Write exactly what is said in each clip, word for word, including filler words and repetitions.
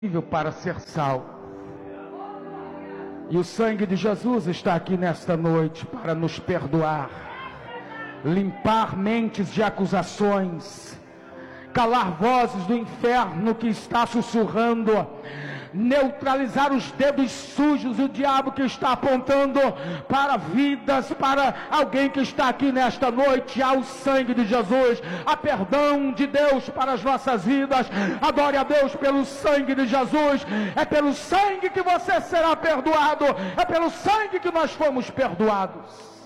para ser sal. E o sangue de Jesus está aqui nesta noite para nos perdoar, limpar mentes de acusações, calar vozes do inferno que está sussurrando, neutralizar os dedos sujos do diabo que está apontando para vidas, para alguém que está aqui nesta noite. Há o sangue de Jesus, há perdão de Deus para as nossas vidas. Adore a Deus pelo sangue de Jesus. É pelo sangue que você será perdoado, é pelo sangue que nós fomos perdoados.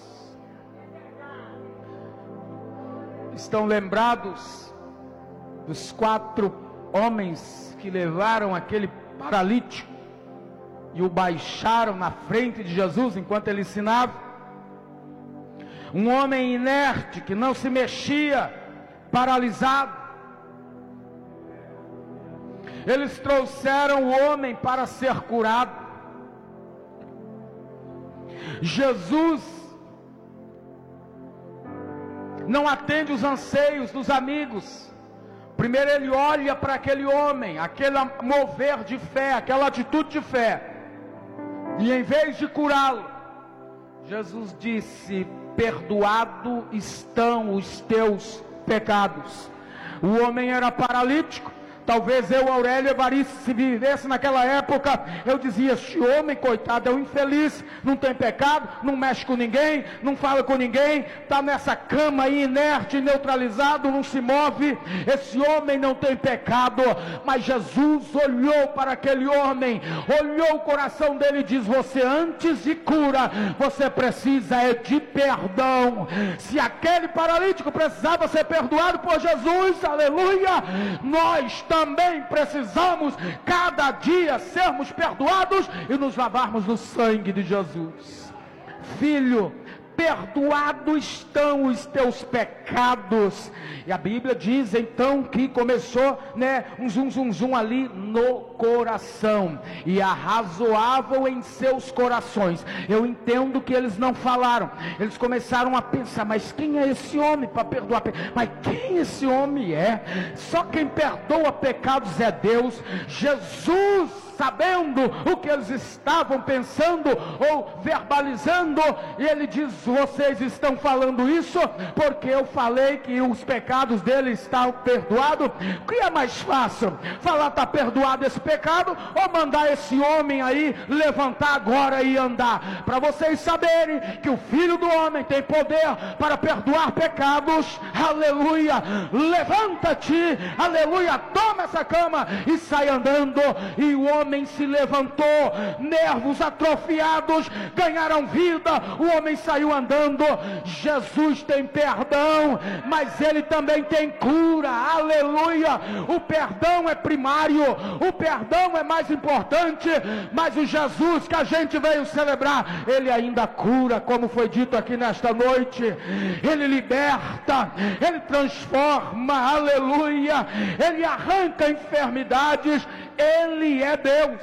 Estão lembrados dos quatro homens que levaram aquele paralítico e o baixaram na frente de Jesus enquanto ele ensinava? Um homem inerte que não se mexia, paralisado. Eles trouxeram o homem para ser curado. Jesus não atende os anseios dos amigos. Primeiro ele olha para aquele homem, aquele mover de fé, aquela atitude de fé, e em vez de curá-lo, Jesus disse: perdoado estão os teus pecados. O homem era paralítico. Talvez eu, Aurélio Evaristo, se vivesse naquela época, eu dizia: este homem, coitado, é um infeliz, não tem pecado, não mexe com ninguém, não fala com ninguém, está nessa cama aí inerte, neutralizado, não se move. Esse homem não tem pecado. Mas Jesus olhou para aquele homem, olhou o coração dele e diz: você, antes de cura, você precisa é de perdão. Se aquele paralítico precisava ser perdoado por Jesus, aleluia, nós também precisamos cada dia sermos perdoados e nos lavarmos no sangue de Jesus. Filho, perdoados estão os teus pecados. E a Bíblia diz então que começou, né, um zum zum zum ali no coração, e arrazoavam em seus corações. Eu entendo que eles não falaram, eles começaram a pensar: mas quem é esse homem para perdoar? Mas quem esse homem é? Só quem perdoa pecados é Deus. Jesus, sabendo o que eles estavam pensando ou verbalizando, e ele diz: vocês estão falando isso porque eu falei que os pecados dele estão perdoados. O que é mais fácil? Falar está perdoado esse pecado, ou mandar esse homem aí levantar agora e andar? Para vocês saberem que o Filho do Homem tem poder para perdoar pecados, aleluia, levanta-te, aleluia, toma essa cama e sai andando. E o homem se levantou, nervos atrofiados ganharam vida, o homem saiu andando. Jesus tem perdão, mas ele também tem cura, aleluia. O perdão é primário, o perdão é mais importante, mas o Jesus que a gente veio celebrar, ele ainda cura, como foi dito aqui nesta noite. Ele liberta, ele transforma, aleluia, ele arranca enfermidades. Ele é Deus.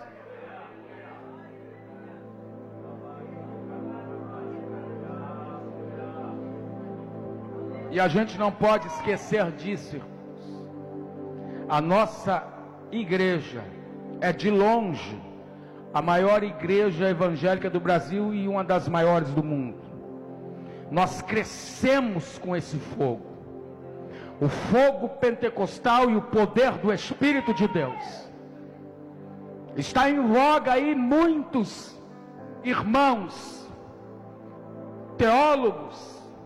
E a gente não pode esquecer disso, irmãos. A nossa igreja é de longe a maior igreja evangélica do Brasil e uma das maiores do mundo. Nós crescemos com esse fogo, o fogo pentecostal e o poder do Espírito de Deus. Está em voga aí muitos irmãos, teólogos,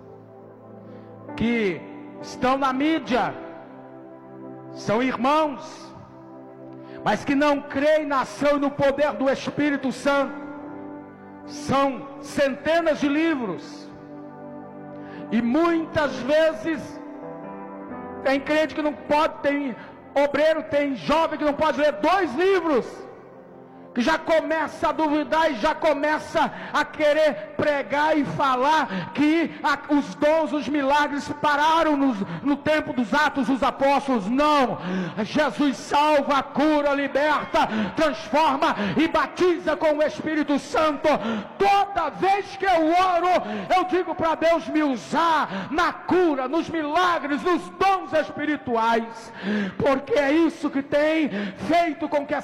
que estão na mídia, são irmãos, mas que não creem na ação e no poder do Espírito Santo. São centenas de livros, e muitas vezes tem crente que não pode, tem obreiro, tem jovem que não pode ler dois livros, que já começa a duvidar e já começa a querer pregar e falar que a, os dons, os milagres pararam nos, no tempo dos Atos dos Apóstolos. Não, Jesus salva, cura, liberta, transforma e batiza com o Espírito Santo. Toda vez que eu oro, eu digo para Deus me usar na cura, nos milagres, nos dons espirituais, porque é isso que tem feito com que